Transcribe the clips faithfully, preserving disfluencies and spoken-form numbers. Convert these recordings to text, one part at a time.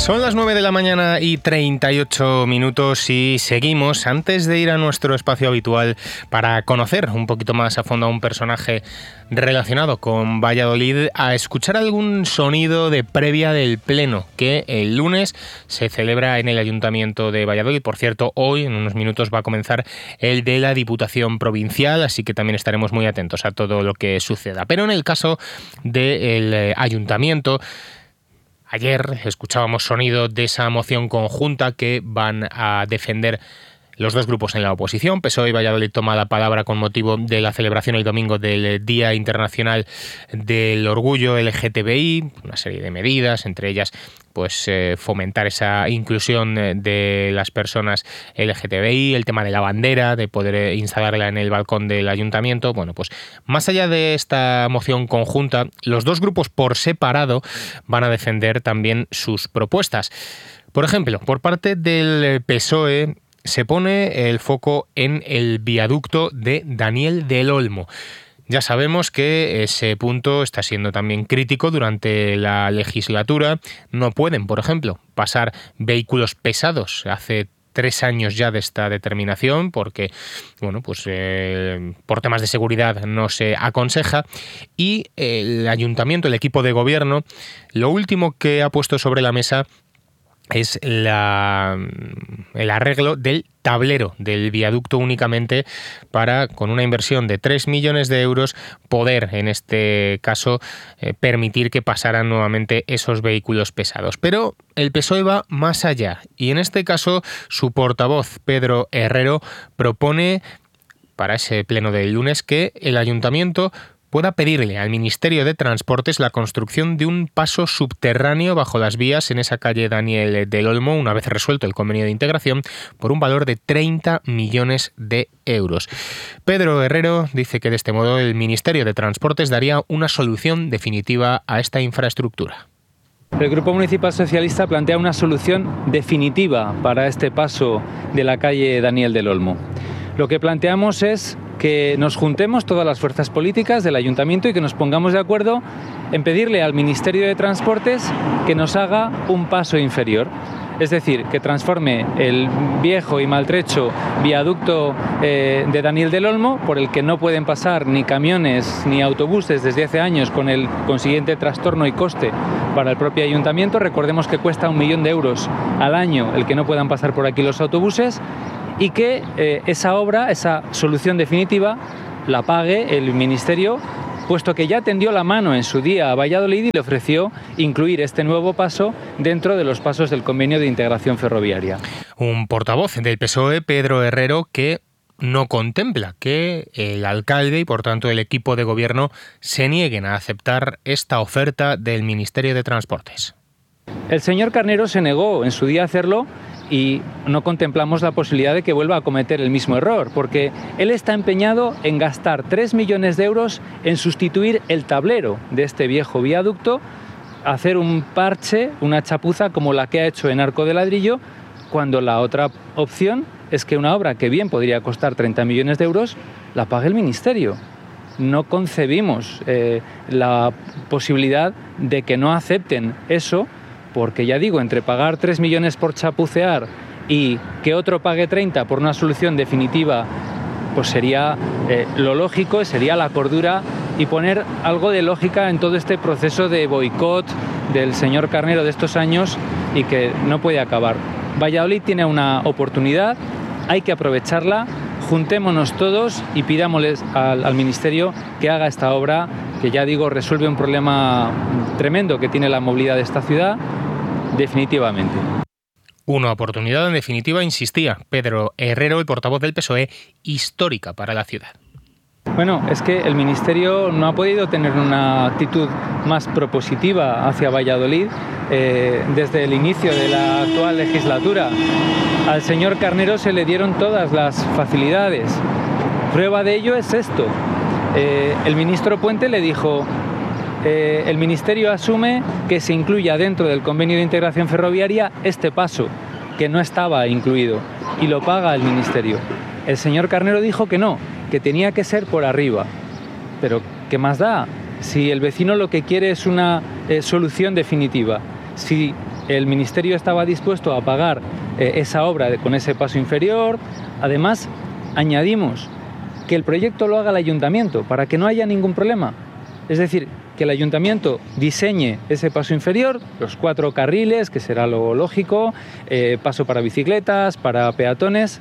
Son las nueve de la mañana y treinta y ocho minutos y seguimos, antes de ir a nuestro espacio habitual para conocer un poquito más a fondo a un personaje relacionado con Valladolid, a escuchar algún sonido de previa del Pleno que el lunes se celebra en el Ayuntamiento de Valladolid. Por cierto, hoy en unos minutos va a comenzar el de la Diputación Provincial, así que también estaremos muy atentos a todo lo que suceda. Pero en el caso del Ayuntamiento, ayer escuchábamos sonido de esa moción conjunta que van a defender los dos grupos en la oposición. P S O E y Valladolid toma la palabra con motivo de la celebración el domingo del Día Internacional del Orgullo L G T B I, una serie de medidas, entre ellas pues eh, fomentar esa inclusión de las personas L G T B I, el tema de la bandera, de poder instalarla en el balcón del ayuntamiento. Bueno, pues más allá de esta moción conjunta, los dos grupos por separado van a defender también sus propuestas. Por ejemplo, por parte del P S O E se pone el foco en el viaducto de Daniel del Olmo. Ya sabemos que ese punto está siendo también crítico durante la legislatura. No pueden, por ejemplo, pasar vehículos pesados. Hace tres años ya de esta determinación, porque bueno, pues eh, por temas de seguridad no se aconseja. Y el ayuntamiento, el equipo de gobierno, lo último que ha puesto sobre la mesa es la, el arreglo del tablero del viaducto únicamente para, con una inversión de tres millones de euros, poder, en este caso, eh, permitir que pasaran nuevamente esos vehículos pesados. Pero el P S O E va más allá y, en este caso, su portavoz, Pedro Herrero, propone para ese pleno del lunes que el ayuntamiento pueda pedirle al Ministerio de Transportes la construcción de un paso subterráneo bajo las vías en esa calle Daniel del Olmo, una vez resuelto el convenio de integración, por un valor de treinta millones de euros. Pedro Herrero dice que de este modo el Ministerio de Transportes daría una solución definitiva a esta infraestructura. El Grupo Municipal Socialista plantea una solución definitiva para este paso de la calle Daniel del Olmo. Lo que planteamos es que nos juntemos todas las fuerzas políticas del Ayuntamiento y que nos pongamos de acuerdo en pedirle al Ministerio de Transportes que nos haga un paso inferior. Es decir, que transforme el viejo y maltrecho viaducto eh, de Daniel del Olmo, por el que no pueden pasar ni camiones ni autobuses desde hace años, con el consiguiente trastorno y coste para el propio Ayuntamiento. Recordemos que cuesta un millón de euros al año el que no puedan pasar por aquí los autobuses, y que eh, esa obra, esa solución definitiva, la pague el Ministerio, puesto que ya tendió la mano en su día a Valladolid y le ofreció incluir este nuevo paso dentro de los pasos del convenio de integración ferroviaria. Un portavoz del P S O E, Pedro Herrero, que no contempla que el alcalde y, por tanto, el equipo de gobierno se nieguen a aceptar esta oferta del Ministerio de Transportes. El señor Carnero se negó en su día a hacerlo y no contemplamos la posibilidad de que vuelva a cometer el mismo error, porque él está empeñado en gastar tres millones de euros en sustituir el tablero de este viejo viaducto, hacer un parche, una chapuza como la que ha hecho en Arco de Ladrillo, cuando la otra opción es que una obra que bien podría costar treinta millones de euros la pague el Ministerio. No concebimos eh, la posibilidad de que no acepten eso, porque ya digo, entre pagar tres millones por chapucear y que otro pague treinta por una solución definitiva, pues sería eh, lo lógico, sería la cordura, y poner algo de lógica en todo este proceso de boicot del señor Carnero de estos años y que no puede acabar. Valladolid tiene una oportunidad, hay que aprovecharla, juntémonos todos y pidámosles al, al Ministerio que haga esta obra, que ya digo, resuelve un problema tremendo que tiene la movilidad de esta ciudad, definitivamente. Una oportunidad, en definitiva, insistía Pedro Herrero, el portavoz del P S O E, histórica para la ciudad. Bueno, es que el Ministerio no ha podido tener una actitud más propositiva hacia Valladolid eh, desde el inicio de la actual legislatura. Al señor Carnero se le dieron todas las facilidades. Prueba de ello es esto. Eh, el ministro Puente le dijo: eh, el Ministerio asume que se incluya dentro del convenio de integración ferroviaria este paso, que no estaba incluido, y lo paga el Ministerio. El señor Carnero dijo que no, que tenía que ser por arriba. Pero ¿qué más da? Si el vecino lo que quiere es una eh, solución definitiva, si el Ministerio estaba dispuesto a pagar eh, esa obra de, con ese paso inferior. Además, añadimos que el proyecto lo haga el Ayuntamiento para que no haya ningún problema. Es decir, que el Ayuntamiento diseñe ese paso inferior, los cuatro carriles, que será lo lógico, eh, paso para bicicletas, para peatones,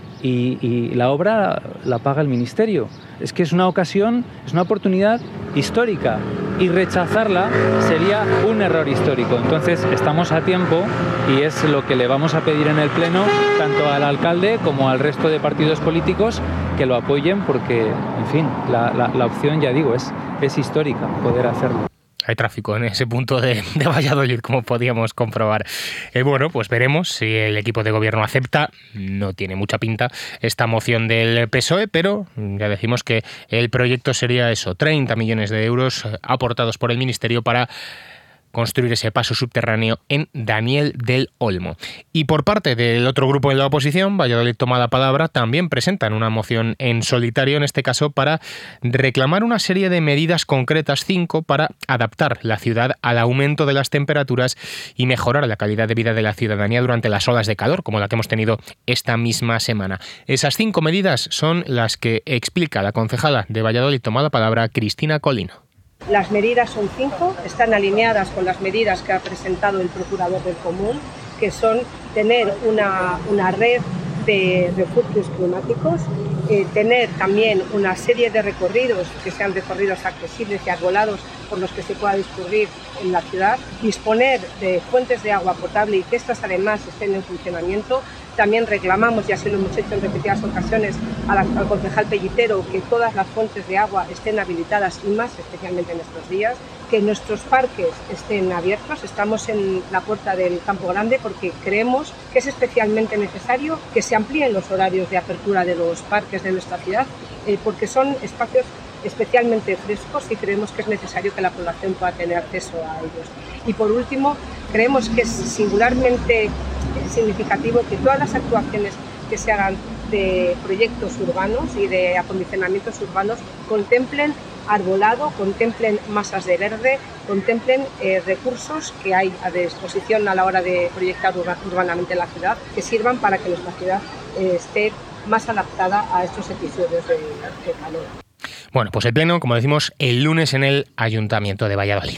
y, y la obra la paga el Ministerio. Es que es una ocasión, es una oportunidad histórica, y rechazarla sería un error histórico. Entonces estamos a tiempo y es lo que le vamos a pedir en el Pleno, tanto al alcalde como al resto de partidos políticos, que lo apoyen, porque, en fin, la, la, la opción, ya digo, es, es histórica poder hacerlo. Hay tráfico en ese punto de, de Valladolid, como podíamos comprobar. Eh, bueno, pues veremos si el equipo de gobierno acepta. No tiene mucha pinta esta moción del P S O E, pero ya decimos que el proyecto sería eso, treinta millones de euros aportados por el Ministerio para construir ese paso subterráneo en Daniel del Olmo. Y por parte del otro grupo de la oposición, Valladolid Toma la Palabra, también presentan una moción en solitario, en este caso para reclamar una serie de medidas concretas, cinco, para adaptar la ciudad al aumento de las temperaturas y mejorar la calidad de vida de la ciudadanía durante las olas de calor, como la que hemos tenido esta misma semana. Esas cinco medidas son las que explica la concejala de Valladolid Toma la Palabra, Cristina Colino. Las medidas son cinco, están alineadas con las medidas que ha presentado el Procurador del Común, que son tener una, una red de refugios climáticos, eh, tener también una serie de recorridos que sean recorridos accesibles y arbolados por los que se pueda discurrir en la ciudad, disponer de fuentes de agua potable y que estas además estén en funcionamiento. También reclamamos, y así lo hemos hecho en repetidas ocasiones, a la, al concejal Pellitero, que todas las fuentes de agua estén habilitadas y más, especialmente en estos días, que nuestros parques estén abiertos. Estamos en la puerta del Campo Grande porque creemos que es especialmente necesario que se amplíen los horarios de apertura de los parques de nuestra ciudad, eh, porque son espacios especialmente frescos y creemos que es necesario que la población pueda tener acceso a ellos. Y por último, creemos que es singularmente significativo que todas las actuaciones que se hagan de proyectos urbanos y de acondicionamientos urbanos contemplen arbolado, contemplen masas de verde, contemplen eh, recursos que hay a disposición a la hora de proyectar urba, urbanamente la ciudad, que sirvan para que nuestra ciudad eh, esté más adaptada a estos episodios de, de calor. Bueno, pues el pleno, como decimos, el lunes en el Ayuntamiento de Valladolid.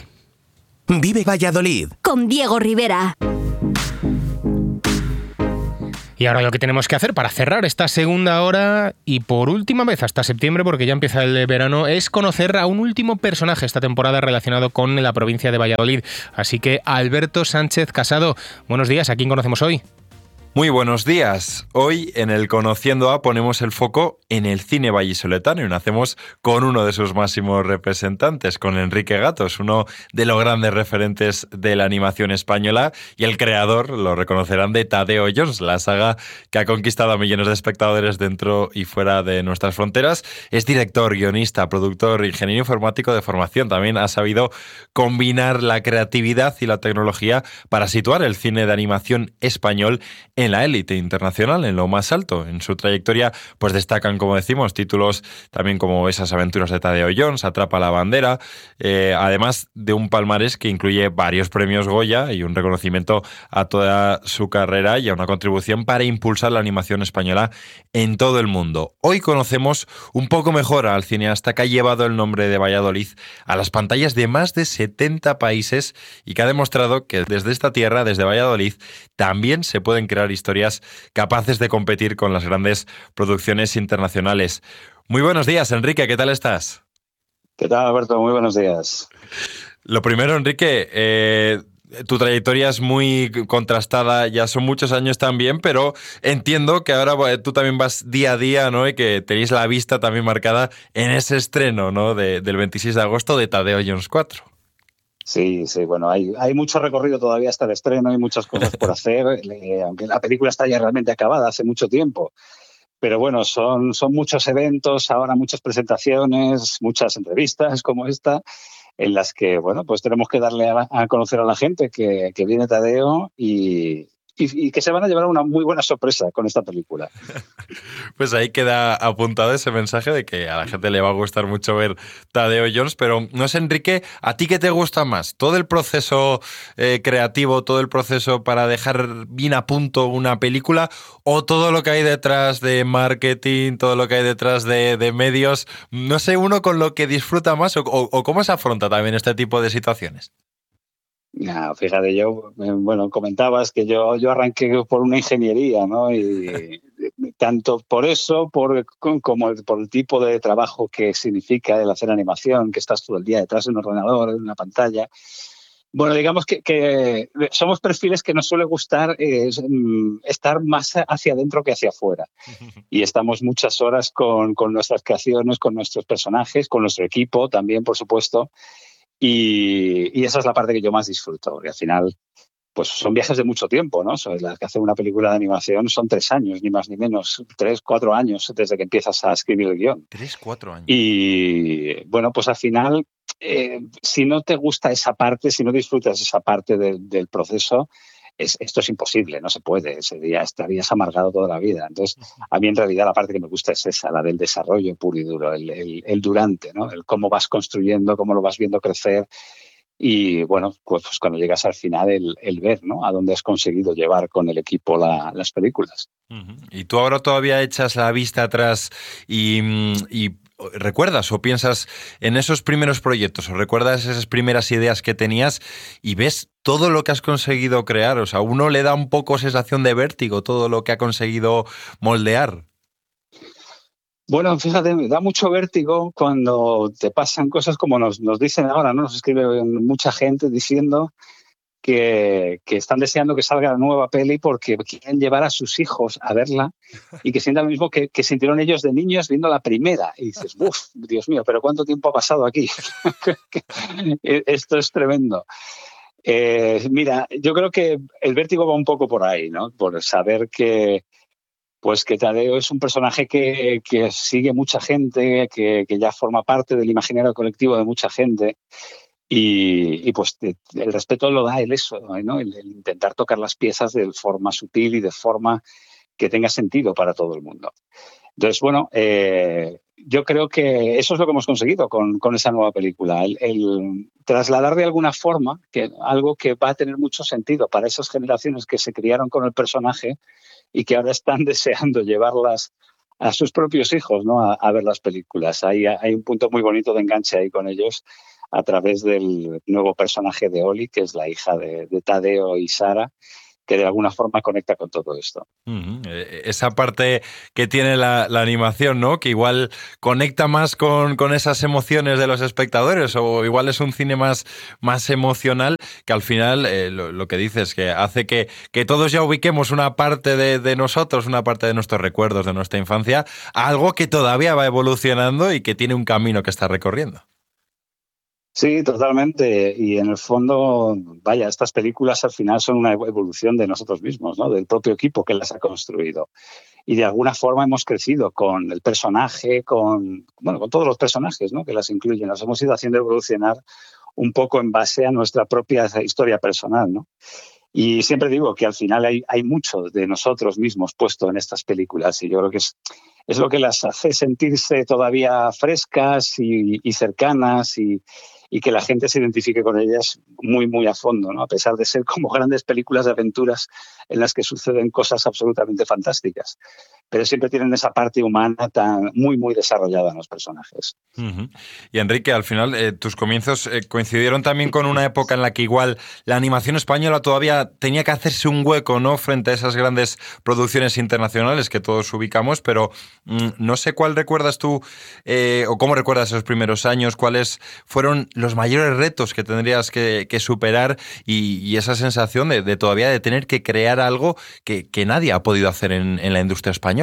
Vive Valladolid con Diego Rivera. Y ahora lo que tenemos que hacer para cerrar esta segunda hora y por última vez hasta septiembre, porque ya empieza el verano, es conocer a un último personaje esta temporada relacionado con la provincia de Valladolid. Así que Alberto Sánchez Casado, buenos días, ¿a quién conocemos hoy? Muy buenos días. Hoy en el Conociendo A ponemos el foco en el cine vallisoletano y lo hacemos con uno de sus máximos representantes, con Enrique Gatos, uno de los grandes referentes de la animación española y el creador, lo reconocerán, de Tadeo Jones, la saga que ha conquistado a millones de espectadores dentro y fuera de nuestras fronteras. Es director, guionista, productor, ingeniero informático de formación. También ha sabido combinar la creatividad y la tecnología para situar el cine de animación español en la élite internacional, en lo más alto. En su trayectoria pues destacan, como decimos, títulos también como Esas aventuras de Tadeo Jones, Atrapa la bandera, eh, además de un palmarés que incluye varios premios Goya y un reconocimiento a toda su carrera y a una contribución para impulsar la animación española en todo el mundo. Hoy conocemos un poco mejor al cineasta que ha llevado el nombre de Valladolid a las pantallas de más de setenta países y que ha demostrado que desde esta tierra, desde Valladolid, también se pueden crear historias capaces de competir con las grandes producciones internacionales. Muy buenos días, Enrique, ¿qué tal estás? ¿Qué tal, Alberto? Muy buenos días. Lo primero, Enrique, eh, tu trayectoria es muy contrastada, ya son muchos años también, pero entiendo que ahora bueno, tú también vas día a día, ¿no? Y que tenéis la vista también marcada en ese estreno, ¿no? De, del veintiséis de agosto de Tadeo Jones cuatro. Sí, sí, bueno, hay, hay mucho recorrido todavía hasta el estreno, hay muchas cosas por hacer, eh, aunque la película está ya realmente acabada hace mucho tiempo. Pero bueno, son, son muchos eventos, ahora muchas presentaciones, muchas entrevistas como esta, en las que, bueno, pues tenemos que darle a, a conocer a la gente que, que viene Tadeo y, y, y que se van a llevar una muy buena sorpresa con esta película. Pues ahí queda apuntado ese mensaje de que a la gente le va a gustar mucho ver Tadeo Jones, pero no sé, Enrique, ¿a ti qué te gusta más? ¿Todo el proceso eh, creativo, todo el proceso para dejar bien a punto una película o todo lo que hay detrás de marketing, todo lo que hay detrás de, de medios? No sé, uno con lo que disfruta más o, o, o cómo se afronta también este tipo de situaciones. No, fíjate, yo, bueno, comentabas que yo, yo arranqué por una ingeniería, ¿no? Y tanto por eso, por, como por el tipo de trabajo que significa el hacer animación, que estás todo el día detrás de un ordenador, de una pantalla. Bueno, digamos que, que somos perfiles que nos suele gustar eh, estar más hacia adentro que hacia afuera. Y estamos muchas horas con, con nuestras creaciones, con nuestros personajes, con nuestro equipo también, por supuesto. Y, y esa es la parte que yo más disfruto, porque al final pues son viajes de mucho tiempo, ¿no? So, la que hace una película de animación son tres años, ni más ni menos, tres, cuatro años desde que empiezas a escribir el guión. Tres, cuatro años. Y bueno, pues al final, eh, si no te gusta esa parte, si no disfrutas esa parte de, del proceso, es, esto es imposible, no se puede, sería, estarías amargado toda la vida. Entonces, a mí en realidad la parte que me gusta es esa, la del desarrollo puro y duro, el, el, el durante, ¿no? El cómo vas construyendo, cómo lo vas viendo crecer y, bueno, pues, pues cuando llegas al final, el, el ver, ¿no? A dónde has conseguido llevar con el equipo la, las películas. Uh-huh. ¿Y tú ahora todavía echas la vista atrás y, y recuerdas o piensas en esos primeros proyectos o recuerdas esas primeras ideas que tenías y ves todo lo que has conseguido crear? O sea, uno le da un poco sensación de vértigo todo lo que ha conseguido moldear. Bueno, fíjate, me da mucho vértigo cuando te pasan cosas como nos, nos dicen ahora, ¿no? Nos escribe mucha gente diciendo que, que están deseando que salga la nueva peli porque quieren llevar a sus hijos a verla y que sientan lo mismo que, que sintieron ellos de niños viendo la primera. Y dices, uff, Dios mío, pero ¿cuánto tiempo ha pasado aquí? Esto es tremendo. Eh, mira, yo creo que el vértigo va un poco por ahí, ¿no? Por saber que Pues que Tadeo es un personaje que, que sigue mucha gente, que, que ya forma parte del imaginario colectivo de mucha gente y, y pues te, el respeto lo da el eso, ¿no? El, el intentar tocar las piezas de forma sutil y de forma que tenga sentido para todo el mundo. Entonces, bueno, eh, yo creo que eso es lo que hemos conseguido con, con esa nueva película, el, el trasladar de alguna forma que, algo que va a tener mucho sentido para esas generaciones que se criaron con el personaje y que ahora están deseando llevarlas a sus propios hijos, ¿no? a, a ver las películas. Hay, hay un punto muy bonito de enganche ahí con ellos a través del nuevo personaje de Oli, que es la hija de, de Tadeo y Sara, que de alguna forma conecta con todo esto. Uh-huh. Esa parte que tiene la, la animación, ¿no? Que igual conecta más con, con esas emociones de los espectadores o igual es un cine más, más emocional que al final eh, lo, lo que dices, que hace que, que todos ya ubiquemos una parte de, de nosotros, una parte de nuestros recuerdos, de nuestra infancia, a algo que todavía va evolucionando y que tiene un camino que está recorriendo. Sí, totalmente. Y en el fondo, vaya, estas películas al final son una evolución de nosotros mismos, ¿no? Del propio equipo que las ha construido. Y de alguna forma hemos crecido con el personaje, con, bueno, con todos los personajes, ¿no? Que las incluyen. Nos hemos ido haciendo evolucionar un poco en base a nuestra propia historia personal, ¿no? Y siempre digo que al final hay, hay mucho de nosotros mismos puesto en estas películas y yo creo que es, es lo que las hace sentirse todavía frescas y, y cercanas y, y que la gente se identifique con ellas muy, muy a fondo, ¿no? A pesar de ser como grandes películas de aventuras en las que suceden cosas absolutamente fantásticas. Pero siempre tienen esa parte humana tan muy, muy desarrollada en los personajes. Uh-huh. Y Enrique, al final, eh, tus comienzos eh, coincidieron también con una época en la que igual la animación española todavía tenía que hacerse un hueco, ¿no? Frente a esas grandes producciones internacionales que todos ubicamos, pero mm, no sé cuál recuerdas tú eh, o cómo recuerdas esos primeros años, cuáles fueron los mayores retos que tendrías que, que superar y, y esa sensación de, de todavía de tener que crear algo que, que nadie ha podido hacer en, en la industria española.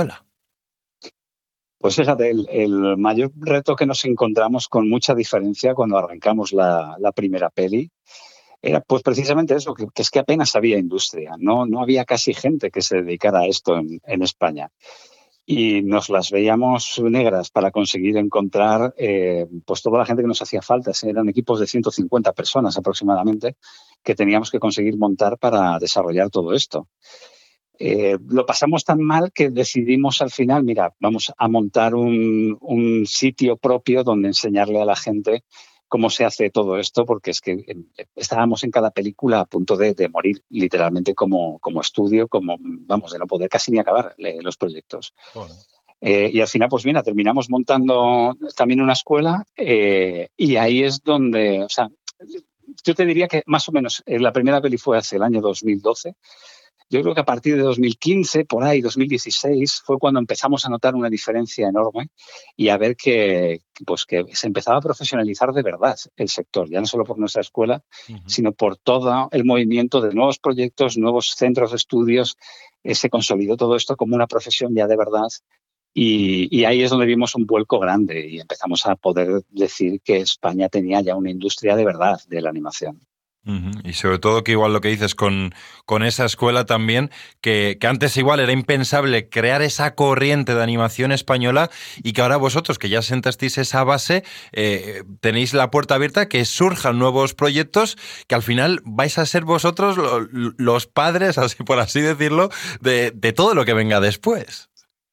Pues fíjate, el, el mayor reto que nos encontramos con mucha diferencia cuando arrancamos la, la primera peli era pues precisamente eso, que, que es que apenas había industria, no, no había casi gente que se dedicara a esto en, en España. y nos las veíamos negras para conseguir encontrar eh, pues toda la gente que nos hacía falta. Eran equipos de ciento cincuenta personas aproximadamente que teníamos que conseguir montar para desarrollar todo esto. Eh, lo pasamos tan mal que decidimos al final, mira, vamos a montar un, un sitio propio donde enseñarle a la gente cómo se hace todo esto, porque es que estábamos en cada película a punto de, de morir literalmente como, como estudio, como, vamos, de no poder casi ni acabar los proyectos. Bueno. Eh, y al final, pues mira, terminamos montando también una escuela eh, y ahí es donde, o sea, yo te diría que más o menos eh, la primera peli fue hace el año dos mil doce. Yo creo que a partir de dos mil quince, por ahí, dos mil dieciséis, fue cuando empezamos a notar una diferencia enorme y a ver que, pues, que se empezaba a profesionalizar de verdad el sector, ya no solo por nuestra escuela, uh-huh. sino por todo el movimiento de nuevos proyectos, nuevos centros de estudios. Eh, se consolidó todo esto como una profesión ya de verdad y, y ahí es donde vimos un vuelco grande y empezamos a poder decir que España tenía ya una industria de verdad de la animación. Uh-huh. Y sobre todo que igual lo que dices con, con esa escuela también, que, que antes igual era impensable crear esa corriente de animación española y que ahora vosotros, que ya sentasteis esa base, eh, tenéis la puerta abierta, que surjan nuevos proyectos, que al final vais a ser vosotros lo, los padres, así por así decirlo, de, de todo lo que venga después.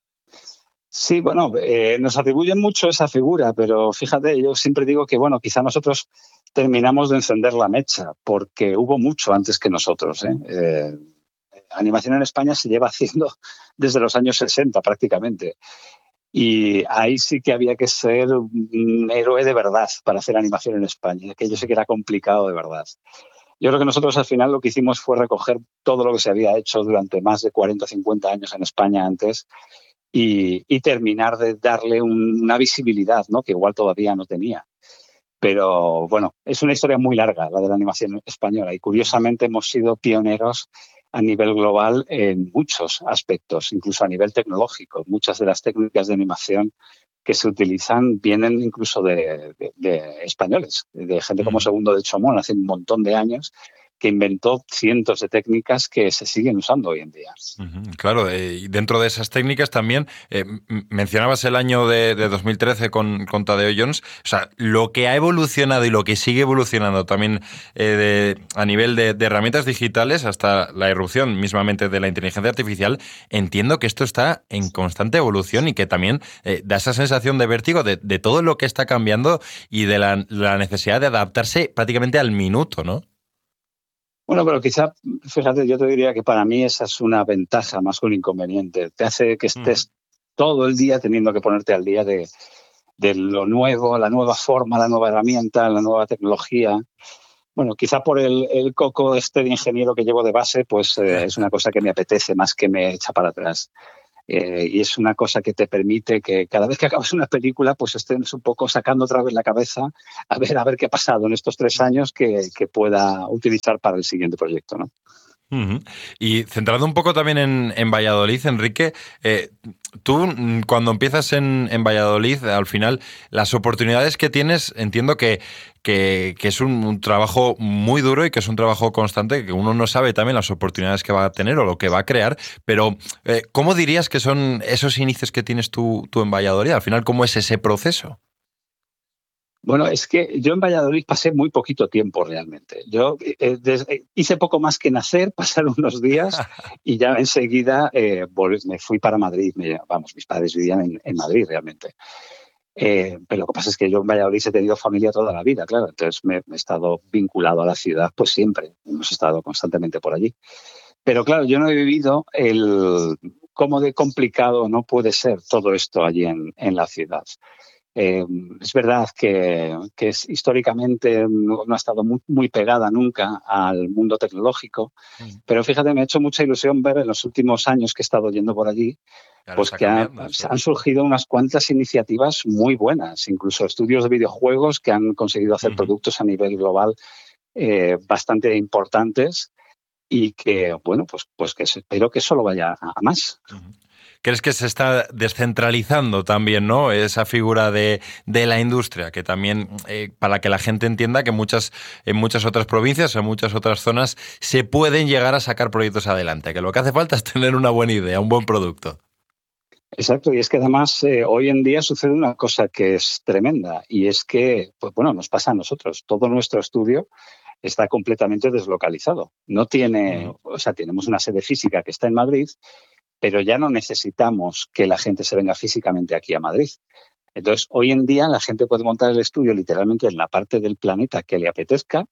Sí, bueno, eh, nos atribuyen mucho esa figura, pero fíjate, yo siempre digo que, bueno, quizá nosotros terminamos de encender la mecha, porque hubo mucho antes que nosotros. ¿eh? Eh, animación en España se lleva haciendo desde los años sesenta prácticamente. Y ahí sí que había que ser un héroe de verdad para hacer animación en España, que yo sé que era complicado de verdad. Yo creo que nosotros al final lo que hicimos fue recoger todo lo que se había hecho durante más de cuarenta o cincuenta años en España antes y, y terminar de darle un, una visibilidad, ¿no? Que igual todavía no tenía. Pero bueno, es una historia muy larga la de la animación española y curiosamente hemos sido pioneros a nivel global en muchos aspectos, incluso a nivel tecnológico. Muchas de las técnicas de animación que se utilizan vienen incluso de, de, de españoles, de gente como Segundo de Chomón hace un montón de años, que inventó cientos de técnicas que se siguen usando hoy en día. Uh-huh, claro, eh, y dentro de esas técnicas también eh, mencionabas el año de, de dos mil trece con, con Tadeo Jones, o sea, lo que ha evolucionado y lo que sigue evolucionando también eh, de, a nivel de, de herramientas digitales hasta la irrupción mismamente de la inteligencia artificial, entiendo que esto está en constante evolución y que también eh, da esa sensación de vértigo de, de todo lo que está cambiando y de la, la necesidad de adaptarse prácticamente al minuto, ¿no? Bueno, pero quizá, fíjate, yo te diría que para mí esa es una ventaja más que un inconveniente. Te hace que estés mm. todo el día teniendo que ponerte al día de, de lo nuevo, la nueva forma, la nueva herramienta, la nueva tecnología. Bueno, quizá por el, el coco este de ingeniero que llevo de base, pues eh, es una cosa que me apetece más que me echa para atrás. Eh, y es una cosa que te permite que cada vez que acabas una película pues estés un poco sacando otra vez la cabeza a ver a ver qué ha pasado en estos tres años que, que pueda utilizar para el siguiente proyecto, ¿no? Uh-huh. Y centrado un poco también en, en Valladolid, Enrique, eh, tú cuando empiezas en, en Valladolid, al final las oportunidades que tienes, entiendo que, que, que es un, un trabajo muy duro y que es un trabajo constante, que uno no sabe también las oportunidades que va a tener o lo que va a crear, pero eh, ¿cómo dirías que son esos inicios que tienes tú, tú en Valladolid? Al final, ¿cómo es ese proceso? Bueno, es que yo en Valladolid pasé muy poquito tiempo realmente. Yo eh, desde, hice poco más que nacer, pasaron unos días y ya enseguida eh, me fui para Madrid. Me, vamos, mis padres vivían en, en Madrid realmente. Eh, pero lo que pasa es que yo en Valladolid he tenido familia toda la vida, claro. Entonces me, me he estado vinculado a la ciudad, pues siempre. Hemos estado constantemente por allí. Pero claro, yo no he vivido el cómo de complicado no puede ser todo esto allí en, en la ciudad. Eh, es verdad que, que es, históricamente no, no ha estado muy, muy pegada nunca al mundo tecnológico, mm. pero fíjate, me ha hecho mucha ilusión ver en los últimos años que he estado yendo por allí, claro, pues que ha, ¿sí? han surgido unas cuantas iniciativas muy buenas, incluso estudios de videojuegos que han conseguido hacer uh-huh. productos a nivel global eh, bastante importantes y que, bueno, pues, pues que espero que eso lo vaya a, a más. Uh-huh. ¿Crees que se está descentralizando también, ¿no? Esa figura de, de la industria, que también, eh, para que la gente entienda que muchas, en muchas otras provincias, en muchas otras zonas, se pueden llegar a sacar proyectos adelante, que lo que hace falta es tener una buena idea, un buen producto? Exacto, y es que además eh, hoy en día sucede una cosa que es tremenda, y es que, pues bueno, nos pasa a nosotros. Todo nuestro estudio está completamente deslocalizado. No tiene, o sea, tenemos una sede física que está en Madrid, pero ya no necesitamos que la gente se venga físicamente aquí a Madrid. Entonces, hoy en día la gente puede montar el estudio literalmente en la parte del planeta que le apetezca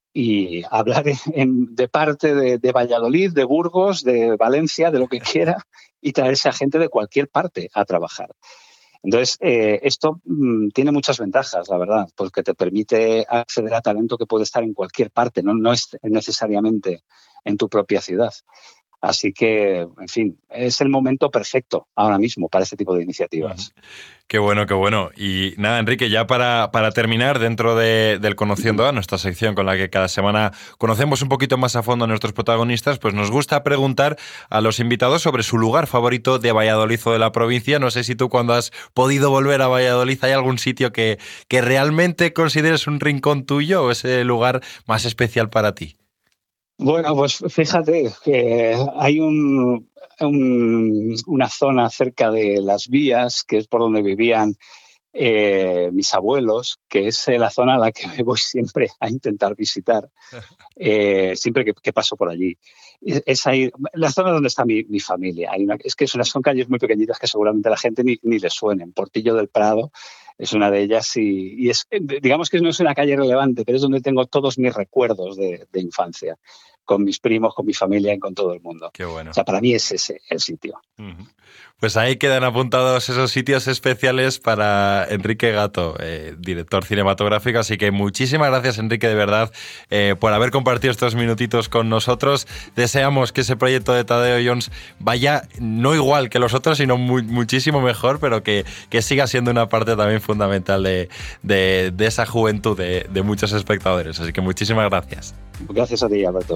y hablar en, de parte de, de Valladolid, de Burgos, de Valencia, de lo que quiera, y traerse a gente de cualquier parte a trabajar. Entonces, eh, esto mmm, tiene muchas ventajas, la verdad, porque te permite acceder a talento que puede estar en cualquier parte, no, no es necesariamente en tu propia ciudad. Así que, en fin, es el momento perfecto ahora mismo para este tipo de iniciativas. Qué bueno, qué bueno. Y nada, Enrique, ya para, para terminar, dentro de, del Conociendo a, nuestra sección con la que cada semana conocemos un poquito más a fondo a nuestros protagonistas, pues nos gusta preguntar a los invitados sobre su lugar favorito de Valladolid o de la provincia. No sé si tú, cuando has podido volver a Valladolid, ¿hay algún sitio que, que realmente consideres un rincón tuyo o ese lugar más especial para ti? Bueno, pues fíjate que hay un, un, una zona cerca de Las Vías, que es por donde vivían eh, mis abuelos, que es la zona a la que me voy siempre a intentar visitar, eh, siempre que, que paso por allí. Es ahí, la zona donde está mi, mi familia. Hay una, es que son, son calles muy pequeñitas que seguramente a la gente ni, ni le suenen. Portillo del Prado es una de ellas y, y es, digamos que no es una calle relevante, pero es donde tengo todos mis recuerdos de, de infancia, con mis primos, con mi familia y con todo el mundo. Qué bueno. O sea, para mí es ese el sitio. Uh-huh. Pues ahí quedan apuntados esos sitios especiales para Enrique Gato, eh, director cinematográfico. Así que muchísimas gracias, Enrique, de verdad, eh, por haber compartido estos minutitos con nosotros. Deseamos que ese proyecto de Tadeo Jones vaya no igual que los otros, sino muy, muchísimo mejor, pero que, que siga siendo una parte también fundamental de, de, de esa juventud de, de muchos espectadores. Así que muchísimas gracias. Gracias a ti, Alberto.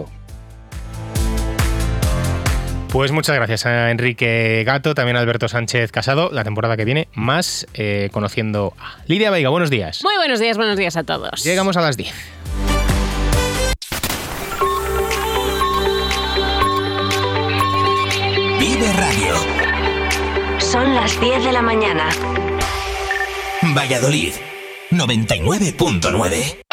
Pues muchas gracias a Enrique Gato, también a Alberto Sánchez Casado. La temporada que viene, más eh, conociendo a Lidia Veiga. Buenos días. Muy buenos días, buenos días a todos. Llegamos a las diez. Vive Radio. Son las diez de la mañana. Valladolid, noventa y nueve punto nueve.